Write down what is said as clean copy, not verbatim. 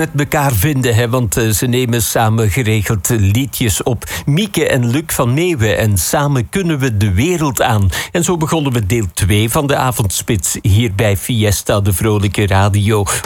met elkaar vinden, hè, want ze nemen samen geregeld liedjes op. Mieke en Luc van Meeuwen en Samen kunnen we de wereld aan. En zo begonnen we deel 2 van de avondspits hier bij Fiesta, de Vrolijke Radio.